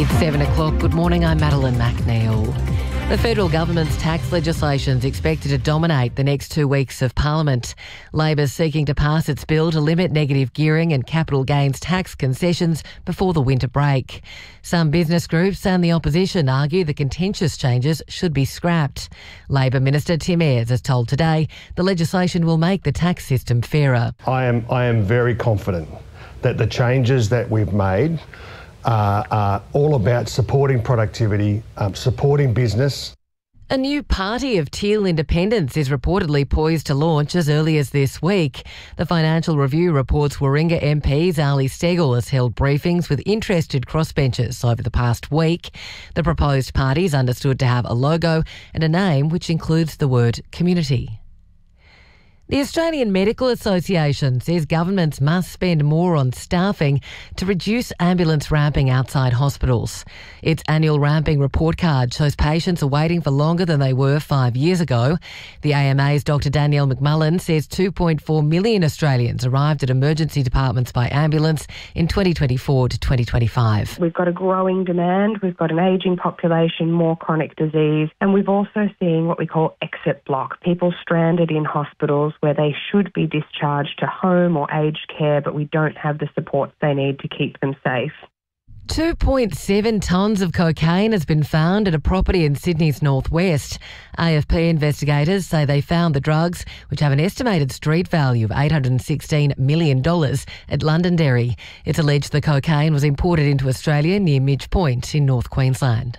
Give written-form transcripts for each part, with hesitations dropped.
It's 7 o'clock. Good morning, I'm Madeline McNeil. The federal government's tax legislation is expected to dominate the next 2 weeks of Parliament. Labor's seeking to pass its bill to limit negative gearing and capital gains tax concessions before the winter break. Some business groups and the opposition argue the contentious changes should be scrapped. Labor Minister Tim Ayres has told Today the legislation will make the tax system fairer. I am very confident that the changes that we've made are all about supporting productivity, supporting business. A new party of teal independents is reportedly poised to launch as early as this week. The Financial Review reports Warringah MP Zali Steggall has held briefings with interested crossbenchers over the past week. The proposed party is understood to have a logo and a name which includes the word community. The Australian Medical Association says governments must spend more on staffing to reduce ambulance ramping outside hospitals. Its annual ramping report card shows patients are waiting for longer than they were 5 years ago. The AMA's Dr Danielle McMullen says 2.4 million Australians arrived at emergency departments by ambulance in 2024 to 2025. We've got a growing demand, we've got an ageing population, more chronic disease, and we've also seen what we call exit block, people stranded in hospitals where they should be discharged to home or aged care, but we don't have the supports they need to keep them safe. 2.7 tonnes of cocaine has been found at a property in Sydney's northwest. AFP investigators say they found the drugs, which have an estimated street value of $816 million, at Londonderry. It's alleged the cocaine was imported into Australia near Midge Point in North Queensland.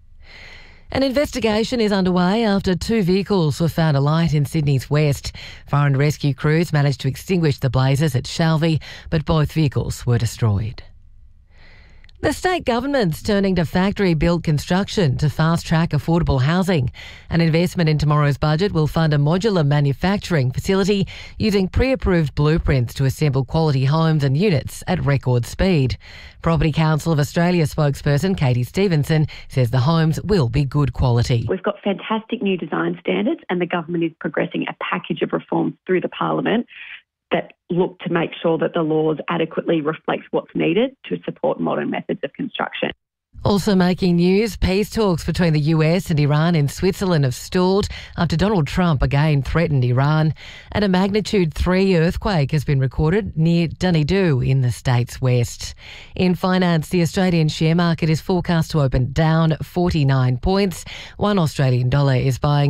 An investigation is underway after 2 vehicles were found alight in Sydney's west. Fire and rescue crews managed to extinguish the blazes at Shalvey, but both vehicles were destroyed. The state government's turning to factory-built construction to fast-track affordable housing. An investment in tomorrow's budget will fund a modular manufacturing facility using pre-approved blueprints to assemble quality homes and units at record speed. Property Council of Australia spokesperson Katie Stevenson says the homes will be good quality. We've got fantastic new design standards and the government is progressing a package of reforms through the Parliament that look to make sure that the laws adequately reflect what's needed to support modern methods of construction. Also making news, peace talks between the US and Iran in Switzerland have stalled after Donald Trump again threatened Iran. And a magnitude 3 earthquake has been recorded near Dunedoo in the state's west. In finance, the Australian share market is forecast to open down 49 points. One Australian dollar is buying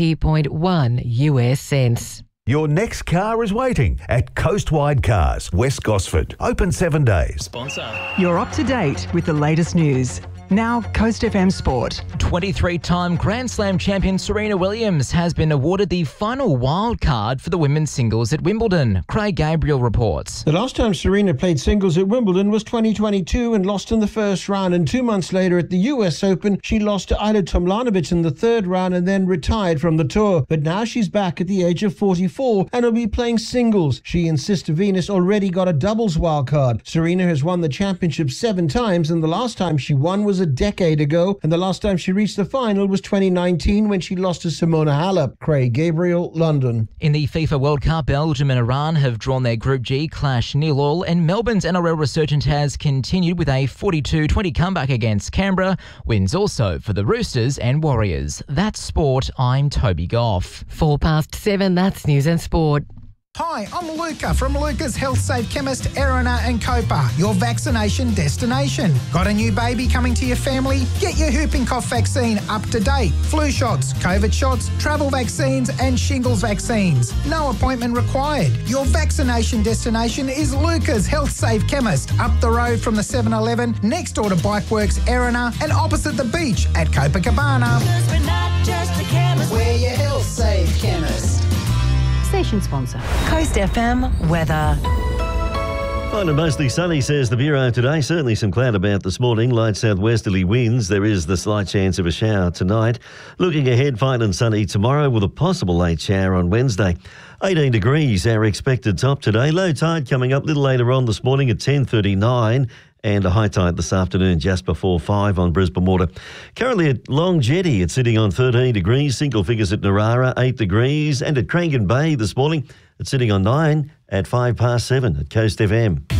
70.1 US cents. Your next car is waiting at Coastwide Cars, West Gosford. Open 7 days. Sponsor. You're up to date with the latest news. Now, Coast FM Sport. 23-time Grand Slam champion Serena Williams has been awarded the final wild card for the women's singles at Wimbledon. Craig Gabriel reports. The last time Serena played singles at Wimbledon was 2022 and lost in the first round. And 2 months later at the US Open, she lost to Ajla Tomljanovic in the third round and then retired from the tour. But now she's back at the age of 44 and will be playing singles. She and Sister Venus already got a doubles wild card. Serena has won the championship 7 times and the last time she won was a decade ago, and the last time she reached the final was 2019 when she lost to Simona Halep. Craig Gabriel, London. In the FIFA World Cup, Belgium and Iran have drawn their Group G clash 0-0, and Melbourne's NRL resurgence has continued with a 42-20 comeback against Canberra. Wins also for the Roosters and Warriors. That's sport. I'm Toby Goff. 7:04, that's news and sport. Hi, I'm Luca from Luca's Health Safe Chemist, Erina and Copa, your vaccination destination. Got a new baby coming to your family? Get your whooping cough vaccine up to date. Flu shots, COVID shots, travel vaccines and shingles vaccines. No appointment required. Your vaccination destination is Luca's Health Safe Chemist, up the road from the 7-Eleven, next door to Bikeworks, Erina and opposite the beach at Copacabana. Because we're not just a chemist, we're your Health Safe Chemist. Station sponsor. Coast FM weather. Fine and mostly sunny, says the Bureau today. Certainly some cloud about this morning. Light southwesterly winds. There is the slight chance of a shower tonight. Looking ahead, fine and sunny tomorrow with a possible late shower on Wednesday. 18 degrees, our expected top today. Low tide coming up a little later on this morning at 10:39. And a high tide this afternoon just before 5 on Brisbane Water. Currently at Long Jetty, it's sitting on 13 degrees. Single figures at Narara, 8 degrees. And at Crankin Bay this morning, it's sitting on 9 at 7:05 at Coast FM.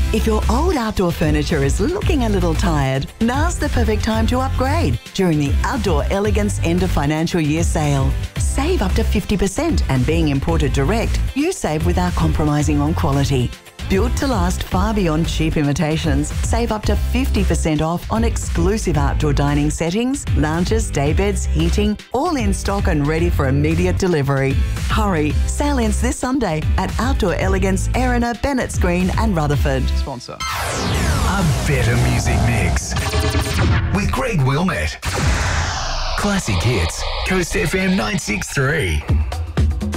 If your old outdoor furniture is looking a little tired, now's the perfect time to upgrade during the Outdoor Elegance End of Financial Year sale. Save up to 50%, and being imported direct, you save without compromising on quality. Built to last far beyond cheap imitations, save up to 50% off on exclusive outdoor dining settings, lounges, daybeds, heating, all in stock and ready for immediate delivery. Hurry, sale ends this Sunday at Outdoor Elegance, Erina, Bennetts Green and Rutherford. Sponsor. A better music mix with Greg Wilmette. Classic hits, Coast FM 963.